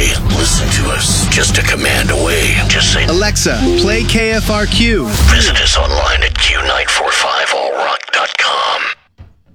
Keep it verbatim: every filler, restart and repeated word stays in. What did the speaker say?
Hey, listen to us. Just a command away. Just say, Alexa, play K F R Q. visit us online at